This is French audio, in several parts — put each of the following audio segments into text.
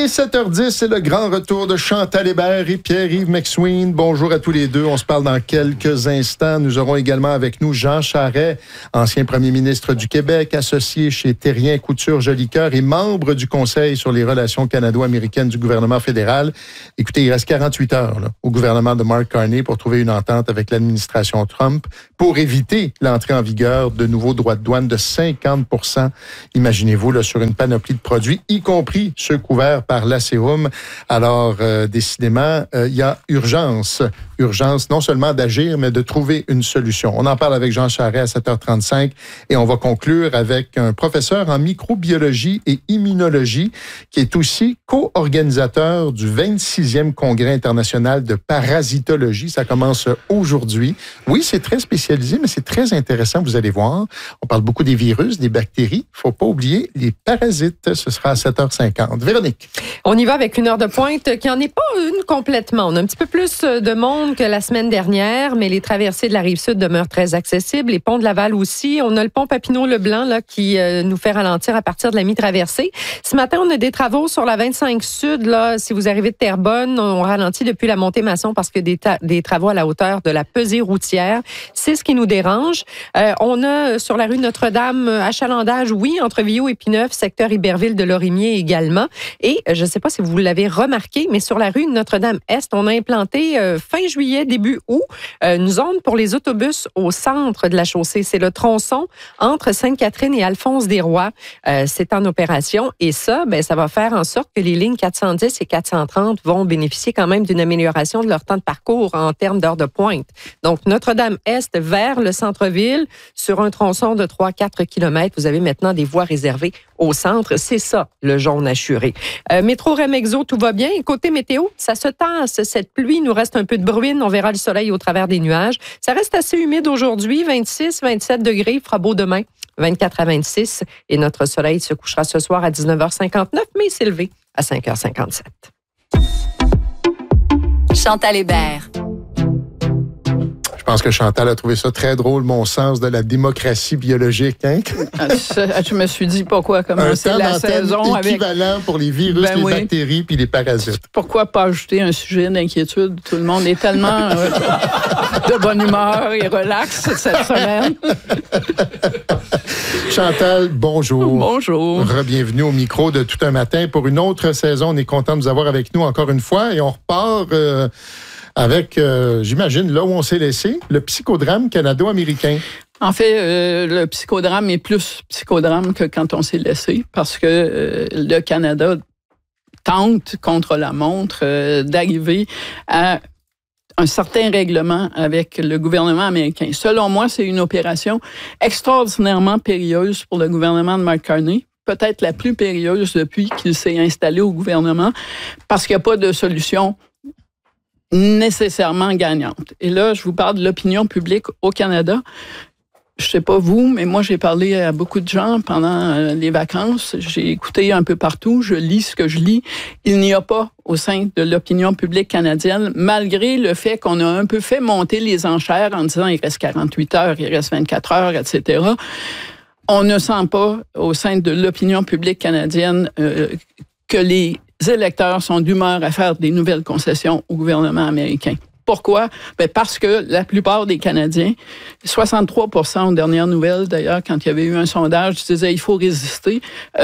est 7h10, c'est le grand retour de Chantal Hébert et Pierre-Yves McSween. Bonjour à tous les deux. On se parle dans quelques instants. Nous aurons également avec nous Jean Charest, ancien premier ministre du Québec, associé chez Terrien Couture Jolicoeur et membre du Conseil sur les relations canado-américaines du gouvernement fédéral. Écoutez, il reste 48 heures au gouvernement de Mark Carney pour trouver une entente avec l'administration Trump pour éviter l'entrée en vigueur de nouveaux droits de douane de 50 %. Imaginez-vous, là, sur une panoplie de produits, y compris ceux couverts par l'ACEUM. Alors, décidément, il y a urgence non seulement d'agir, mais de trouver une solution. On en parle avec Jean Charest à 7h35 et on va conclure avec un professeur en microbiologie et immunologie qui est aussi co-organisateur du 26e Congrès international de parasitologie. Ça commence aujourd'hui. Oui, c'est très spécialisé, mais c'est très intéressant, vous allez voir. On parle beaucoup des virus, des bactéries. Il ne faut pas oublier les parasites. Ce sera à 7h50. Véronique. On y va avec une heure de pointe qui n'en est pas une complètement. On a un petit peu plus de monde que la semaine dernière, mais les traversées de la Rive-Sud demeurent très accessibles. Les ponts de Laval aussi. On a le pont Papineau-Leblanc là, qui nous fait ralentir à partir de la mi-traversée. Ce matin, on a des travaux sur la 25 Sud. Là, si vous arrivez de Terrebonne, on ralentit depuis la montée Masson parce que des travaux à la hauteur de la pesée routière. C'est ce qui nous dérange. On a sur la rue Notre-Dame achalandage, oui, entre Viau et Pineuf, secteur Iberville de Lorimier également. Et je ne sais pas si vous l'avez remarqué, mais sur la rue Notre-Dame-Est, on a implanté fin juillet, début août, une zone pour les autobus au centre de la chaussée. C'est le tronçon entre Sainte-Catherine et Alphonse-des-Rois. C'est en opération et ça, ça va faire en sorte que les lignes 410 et 430 vont bénéficier quand même d'une amélioration de leur temps de parcours en termes d'heures de pointe. Donc, Notre-Dame-Est vers le centre-ville, sur un tronçon de 3-4 km, vous avez maintenant des voies réservées au centre. C'est ça, le jaune assuré. Métro Remexo, tout va bien. Et côté météo, ça se tasse. Cette pluie, il nous reste un peu de bruine. On verra le soleil au travers des nuages. Ça reste assez humide aujourd'hui, 26-27 degrés. Il fera beau demain, 24 à 26. Et notre soleil se couchera ce soir à 19h59, mais il s'est levé à 5h57. Chantal Hébert. Je pense que Chantal a trouvé ça très drôle, mon sens de la démocratie biologique. Hein? Je me suis dit pourquoi commencer la saison avec... équivalent pour les virus, les bactéries puis les parasites. Pourquoi pas ajouter un sujet d'inquiétude? Tout le monde est tellement de bonne humeur et relax cette semaine. Chantal, bonjour. Bonjour. Bienvenue au micro de Tout un matin pour une autre saison. On est content de vous avoir avec nous encore une fois et on repart... avec, j'imagine, là où on s'est laissé, le psychodrame canado-américain. En fait, le psychodrame est plus psychodrame que quand on s'est laissé, parce que le Canada tente, contre la montre, d'arriver à un certain règlement avec le gouvernement américain. Selon moi, c'est une opération extraordinairement périlleuse pour le gouvernement de Mark Carney. Peut-être la plus périlleuse depuis qu'il s'est installé au gouvernement, parce qu'il n'y a pas de solution nécessairement gagnante. Et là, je vous parle de l'opinion publique au Canada. Je sais pas vous, mais moi, j'ai parlé à beaucoup de gens pendant les vacances. J'ai écouté un peu partout. Je lis ce que je lis. Il n'y a pas au sein de l'opinion publique canadienne, malgré le fait qu'on a un peu fait monter les enchères en disant il reste 48 heures, il reste 24 heures, etc. On ne sent pas au sein de l'opinion publique canadienne que les électeurs sont d'humeur à faire des nouvelles concessions au gouvernement américain. Pourquoi? Parce que la plupart des Canadiens, 63% aux dernières nouvelles, d'ailleurs, quand il y avait eu un sondage, disaient il faut résister,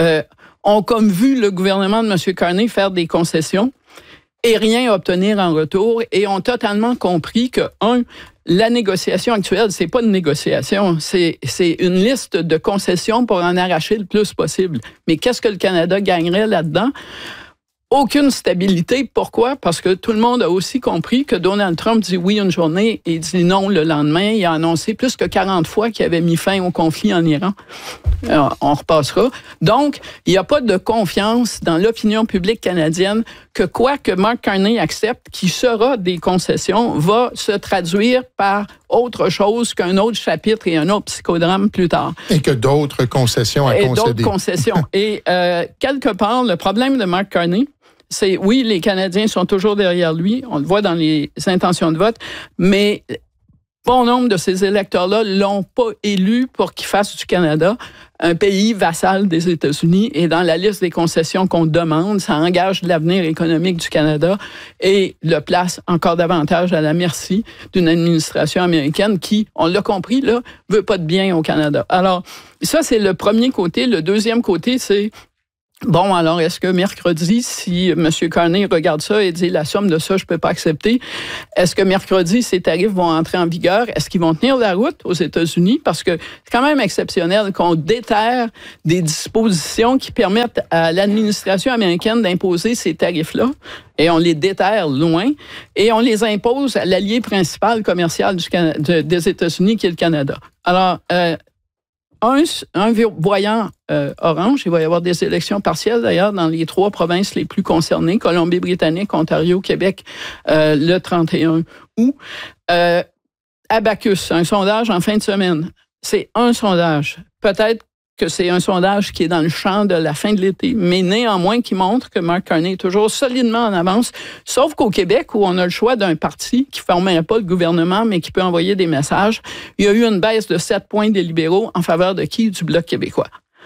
ont comme vu le gouvernement de M. Carney faire des concessions et rien obtenir en retour et ont totalement compris que, la négociation actuelle, c'est pas une négociation, c'est une liste de concessions pour en arracher le plus possible. Mais qu'est-ce que le Canada gagnerait là-dedans? Aucune stabilité. Pourquoi? Parce que tout le monde a aussi compris que Donald Trump dit oui une journée et dit non le lendemain. Il a annoncé plus que 40 fois qu'il avait mis fin au conflit en Iran. Alors, on repassera. Donc, il n'y a pas de confiance dans l'opinion publique canadienne que quoi que Mark Carney accepte, qui sera des concessions, va se traduire par autre chose qu'un autre chapitre et un autre psychodrame plus tard. Et que d'autres concessions à concéder. Et d'autres concessions. Et quelque part, le problème de Mark Carney, c'est, oui, les Canadiens sont toujours derrière lui, on le voit dans les intentions de vote, mais bon nombre de ces électeurs-là l'ont pas élu pour qu'il fasse du Canada un pays vassal des États-Unis et dans la liste des concessions qu'on demande, ça engage l'avenir économique du Canada et le place encore davantage à la merci d'une administration américaine qui, on l'a compris, là, veut pas de bien au Canada. Alors, ça, c'est le premier côté. Le deuxième côté, c'est bon, alors, est-ce que mercredi, si M. Carney regarde ça et dit la somme de ça, je peux pas accepter, est-ce que mercredi, ces tarifs vont entrer en vigueur? Est-ce qu'ils vont tenir la route aux États-Unis? Parce que c'est quand même exceptionnel qu'on déterre des dispositions qui permettent à l'administration américaine d'imposer ces tarifs-là. Et on les déterre loin. Et on les impose à l'allié principal commercial des États-Unis, qui est le Canada. Alors, un voyant orange. Il va y avoir des élections partielles, d'ailleurs, dans les 3 provinces les plus concernées, Colombie-Britannique, Ontario, Québec, le 31 août. Abacus, un sondage en fin de semaine. C'est un sondage. Peut-être que c'est un sondage qui est dans le champ de la fin de l'été, mais néanmoins qui montre que Mark Carney est toujours solidement en avance, sauf qu'au Québec, où on a le choix d'un parti qui ne formerait pas le gouvernement, mais qui peut envoyer des messages, il y a eu une baisse de 7 points des libéraux en faveur de qui? Du Bloc québécois.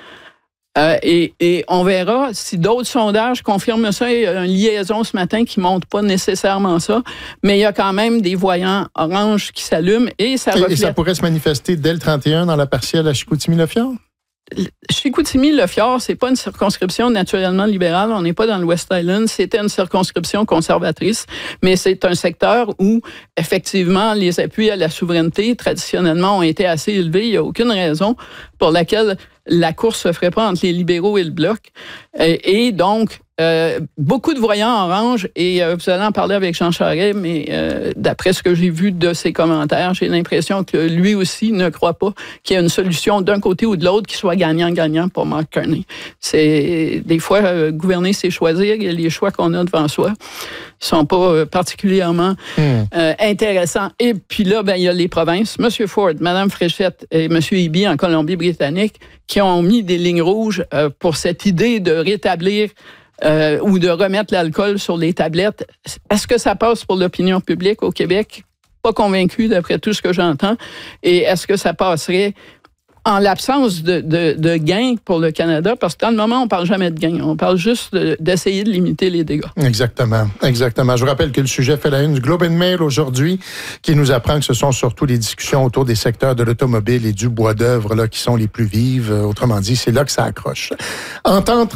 Et on verra si d'autres sondages confirment ça. Il y a une liaison ce matin qui ne montre pas nécessairement ça, mais il y a quand même des voyants oranges qui s'allument et ça reflète. Et ça pourrait se manifester dès le 31 dans la partielle à Chicoutimi-Le-Fjord? Chicoutimi-Le-Fjord, c'est pas une circonscription naturellement libérale. On n'est pas dans le West Island. C'était une circonscription conservatrice, mais c'est un secteur où, effectivement, les appuis à la souveraineté, traditionnellement, ont été assez élevés. Il n'y a aucune raison pour laquelle la course se ferait pas entre les libéraux et le Bloc. Et donc, beaucoup de voyants orange, et vous allez en parler avec Jean Charest, mais d'après ce que j'ai vu de ses commentaires, j'ai l'impression que lui aussi ne croit pas qu'il y a une solution d'un côté ou de l'autre qui soit gagnant-gagnant pour Mark Carney. C'est des fois, gouverner, c'est choisir, et les choix qu'on a devant soi sont pas particulièrement intéressants. Et puis là, ben il y a les provinces. M. Ford, Mme Fréchette et M. Eby en Colombie-Britannique qui ont mis des lignes rouges pour cette idée de rétablir ou de remettre l'alcool sur les tablettes. Est-ce que ça passe pour l'opinion publique au Québec? Pas convaincu d'après tout ce que j'entends. Et est-ce que ça passerait en l'absence de gains pour le Canada? Parce que dans le moment, on ne parle jamais de gains. On parle juste d'essayer de limiter les dégâts. Exactement. Exactement. Je vous rappelle que le sujet fait la une du Globe and Mail aujourd'hui, qui nous apprend que ce sont surtout les discussions autour des secteurs de l'automobile et du bois d'œuvre là, qui sont les plus vives. Autrement dit, c'est là que ça accroche. Entente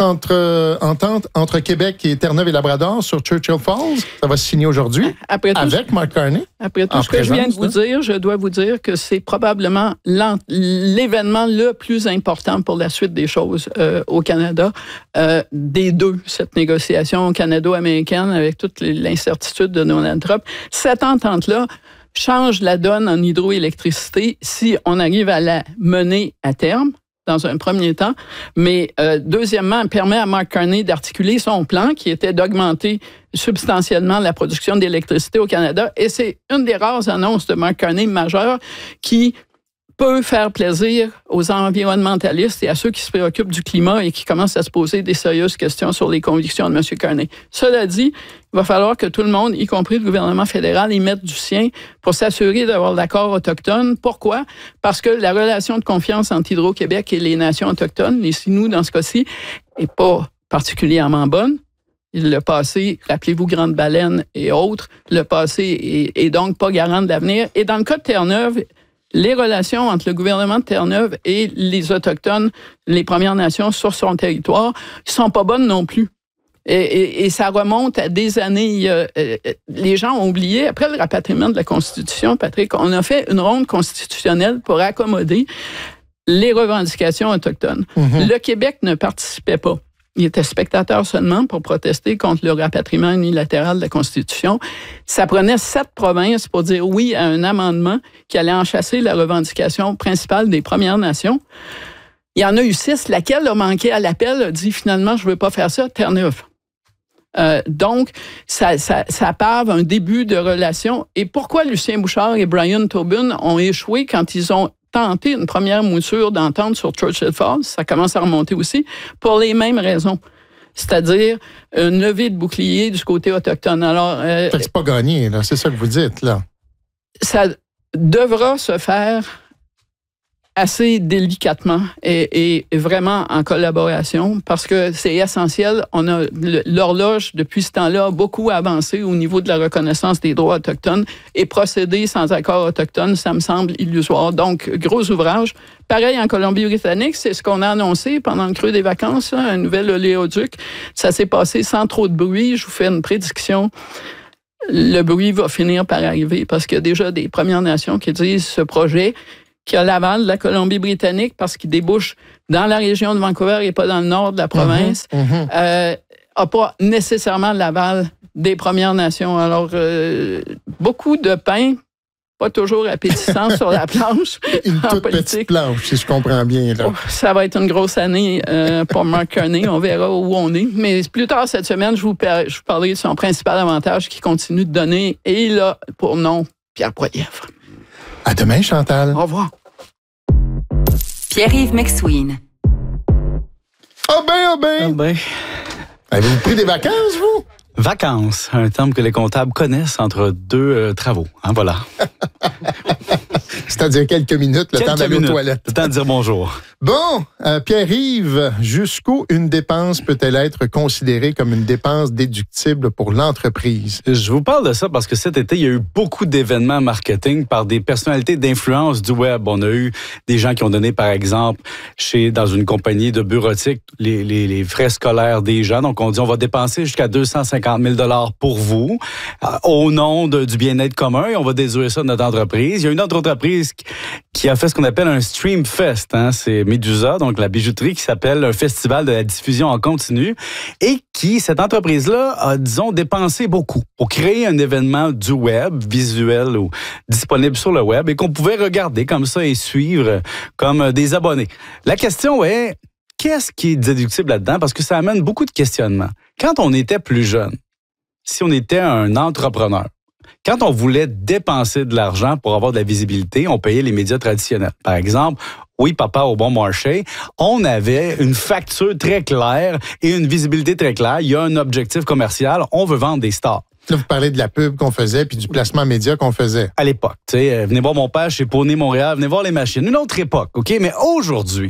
entre Québec et Terre-Neuve-et-Labrador sur Churchill Falls. Ça va se signer aujourd'hui avec Mark Carney. Après tout ce que je viens de vous dire, je dois vous dire que c'est probablement l'événement le plus important pour la suite des choses au Canada, des deux, cette négociation canado-américaine avec toute l'incertitude de Donald Trump. Cette entente-là change la donne en hydroélectricité si on arrive à la mener à terme, dans un premier temps, mais deuxièmement, elle permet à Mark Carney d'articuler son plan qui était d'augmenter substantiellement la production d'électricité au Canada, et c'est une des rares annonces de Mark Carney majeures qui peut faire plaisir aux environnementalistes et à ceux qui se préoccupent du climat et qui commencent à se poser des sérieuses questions sur les convictions de M. Carney. Cela dit, il va falloir que tout le monde, y compris le gouvernement fédéral, y mette du sien pour s'assurer d'avoir l'accord autochtone. Pourquoi? Parce que la relation de confiance entre Hydro-Québec et les nations autochtones, les Sinou dans ce cas-ci, n'est pas particulièrement bonne. Le passé, rappelez-vous Grande Baleine et autres, le passé est donc pas garant de l'avenir. Et dans le cas de Terre-Neuve, les relations entre le gouvernement de Terre-Neuve et les Autochtones, les Premières Nations sur son territoire, ne sont pas bonnes non plus. Et ça remonte à des années. Les gens ont oublié, après le rapatriement de la Constitution, Patrick, on a fait une ronde constitutionnelle pour accommoder les revendications autochtones. Mm-hmm. Le Québec ne participait pas. Il était spectateur seulement pour protester contre le rapatriement unilatéral de la Constitution. Ça prenait 7 provinces pour dire oui à un amendement qui allait enchasser la revendication principale des Premières Nations. Il y en a eu 6. Laquelle a manqué à l'appel, a dit finalement, je ne veux pas faire ça, Terre-Neuve. Donc, ça pave un début de relation. Et pourquoi Lucien Bouchard et Brian Tobin ont échoué quand ils ont tenté une première mouture d'entente sur Churchill Falls, ça commence à remonter aussi, pour les mêmes raisons. C'est-à-dire une levée de bouclier du côté autochtone. Alors, c'est pas gagné, là. C'est ça que vous dites, là. Ça devra se faire assez délicatement et vraiment en collaboration parce que c'est essentiel. On a l'horloge, depuis ce temps-là, a beaucoup avancé au niveau de la reconnaissance des droits autochtones et procéder sans accord autochtone, ça me semble illusoire. Donc, gros ouvrage. Pareil en Colombie-Britannique, c'est ce qu'on a annoncé pendant le creux des vacances, là, un nouvel oléoduc. Ça s'est passé sans trop de bruit. Je vous fais une prédiction. Le bruit va finir par arriver parce qu'il y a déjà des Premières Nations qui disent ce projet qui a l'aval de la Colombie-Britannique parce qu'il débouche dans la région de Vancouver et pas dans le nord de la province, n'a pas nécessairement l'aval des Premières Nations. Alors, beaucoup de pain, pas toujours appétissant sur la planche. Une toute petite planche, si je comprends bien. Là. Oh, ça va être une grosse année pour Mark Carney. On verra où on est. Mais plus tard cette semaine, je vous parlerai de son principal avantage qui continue de donner. Et il a pour nom Pierre Poilievre. À demain, Chantal. Au revoir. Pierre-Yves McSween. Ah ben. Avez-vous pris des vacances, vous? Vacances, un terme que les comptables connaissent entre deux travaux. Hein, voilà. C'est-à-dire quelques minutes, le temps d'aller aux toilettes. Le temps de dire bonjour. Bon, Pierre-Yves, jusqu'où une dépense peut-elle être considérée comme une dépense déductible pour l'entreprise? Je vous parle de ça parce que cet été, il y a eu beaucoup d'événements marketing par des personnalités d'influence du web. On a eu des gens qui ont donné, par exemple, dans une compagnie de bureautique, les frais scolaires des gens. Donc, on dit, on va dépenser jusqu'à 250 000 $ pour vous, au nom du bien-être commun, et on va déduire ça de notre entreprise. Il y a une autre entreprise qui a fait ce qu'on appelle un Stream Fest. Hein? C'est Medusa, donc la bijouterie, qui s'appelle un festival de la diffusion en continu, et cette entreprise-là a, disons, dépensé beaucoup pour créer un événement du web, visuel ou disponible sur le web, et qu'on pouvait regarder comme ça et suivre comme des abonnés. La question est, qu'est-ce qui est déductible là-dedans? Parce que ça amène beaucoup de questionnements. Quand on était plus jeune, si on était un entrepreneur, quand on voulait dépenser de l'argent pour avoir de la visibilité, on payait les médias traditionnels. Par exemple, Oui Papa au Bon Marché, on avait une facture très claire et une visibilité très claire. Il y a un objectif commercial, on veut vendre des stars. Là, vous parlez de la pub qu'on faisait puis du placement média qu'on faisait. À l'époque, tu sais, venez voir mon père chez Poney Montréal, venez voir les machines. Une autre époque, OK? Mais aujourd'hui,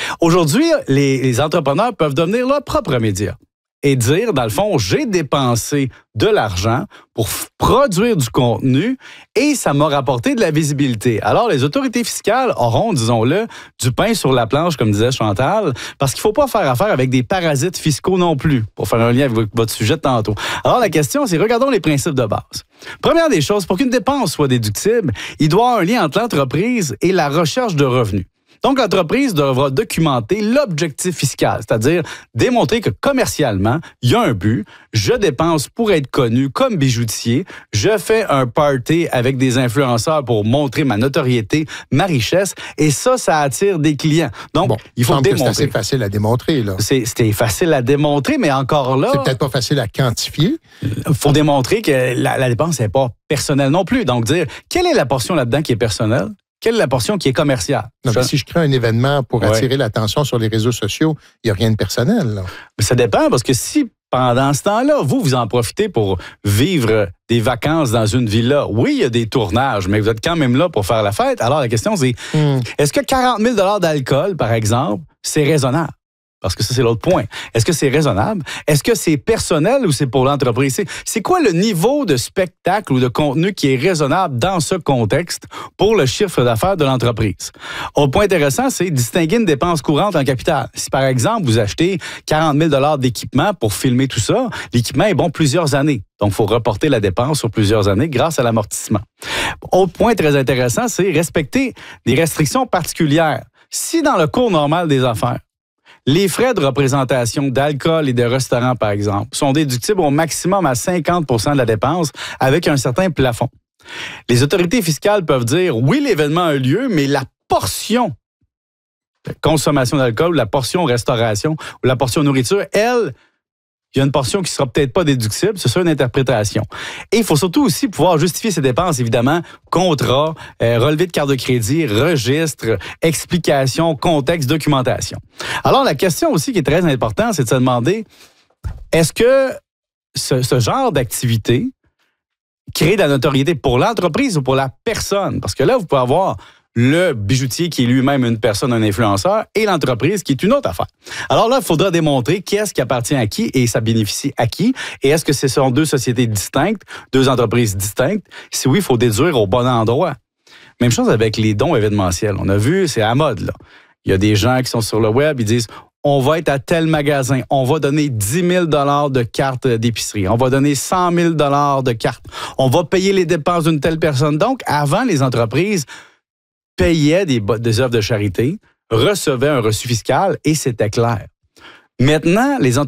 les entrepreneurs peuvent devenir leurs propres médias et dire, dans le fond, j'ai dépensé de l'argent pour produire du contenu et ça m'a rapporté de la visibilité. Alors, les autorités fiscales auront, disons-le, du pain sur la planche, comme disait Chantal, parce qu'il ne faut pas faire affaire avec des parasites fiscaux non plus, pour faire un lien avec votre sujet de tantôt. Alors, la question, c'est, regardons les principes de base. Première des choses, pour qu'une dépense soit déductible, il doit y avoir un lien entre l'entreprise et la recherche de revenus. Donc, l'entreprise devra documenter l'objectif fiscal, c'est-à-dire démontrer que commercialement, il y a un but, je dépense pour être connu comme bijoutier, je fais un party avec des influenceurs pour montrer ma notoriété, ma richesse, et ça attire des clients. Donc, il faut démontrer. C'est assez facile à démontrer, là. C'était facile à démontrer, mais encore là... C'est peut-être pas facile à quantifier. Il faut démontrer que la dépense n'est pas personnelle non plus. Donc, dire, quelle est la portion là-dedans qui est personnelle? Quelle est la portion qui est commerciale? Non, mais si je crée un événement pour attirer l'attention sur les réseaux sociaux, il n'y a rien de personnel, là. Mais ça dépend, parce que si pendant ce temps-là, vous en profitez pour vivre des vacances dans une villa, oui, il y a des tournages, mais vous êtes quand même là pour faire la fête. Alors, la question, c'est, est-ce que 40 000 $ d'alcool, par exemple, c'est raisonnable? Parce que ça, c'est l'autre point. Est-ce que c'est raisonnable? Est-ce que c'est personnel ou c'est pour l'entreprise? C'est quoi le niveau de spectacle ou de contenu qui est raisonnable dans ce contexte pour le chiffre d'affaires de l'entreprise? Autre point intéressant, c'est distinguer une dépense courante en capital. Si, par exemple, vous achetez 40 000 $ d'équipement pour filmer tout ça, l'équipement est bon plusieurs années. Donc, il faut reporter la dépense sur plusieurs années grâce à l'amortissement. Autre point très intéressant, c'est respecter des restrictions particulières. Si, dans le cours normal des affaires, les frais de représentation d'alcool et de restaurants, par exemple, sont déductibles au maximum à 50 % de la dépense avec un certain plafond. Les autorités fiscales peuvent dire, oui, l'événement a lieu, mais la portion de consommation d'alcool, la portion restauration ou la portion nourriture, elle, il y a une portion qui ne sera peut-être pas déductible, c'est ça une interprétation. Et il faut surtout aussi pouvoir justifier ces dépenses, évidemment, contrat, relevé de carte de crédit, registre, explication, contexte, documentation. Alors, la question aussi qui est très importante, c'est de se demander, est-ce que ce genre d'activité crée de la notoriété pour l'entreprise ou pour la personne? Parce que là, vous pouvez avoir le bijoutier qui est lui-même une personne, un influenceur, et l'entreprise qui est une autre affaire. Alors là, il faudra démontrer qu'est-ce qui appartient à qui et ça bénéficie à qui. Et est-ce que ce sont deux sociétés distinctes, deux entreprises distinctes? Si oui, il faut déduire au bon endroit. Même chose avec les dons événementiels. On a vu, c'est à la mode, là. Il y a des gens qui sont sur le web, ils disent « On va être à tel magasin, on va donner 10 000 $ de cartes d'épicerie, on va donner 100 000 $ de cartes, on va payer les dépenses d'une telle personne. » Donc, avant, les entreprises payaient des œuvres de charité, recevaient un reçu fiscal et c'était clair. Maintenant, les entreprises